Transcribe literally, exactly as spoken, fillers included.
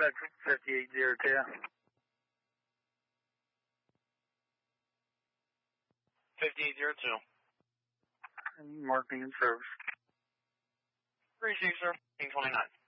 Suspect fifty-eight zero two. fifty-eight zero two. Marking in service. Appreciate you, sir. twenty-nine.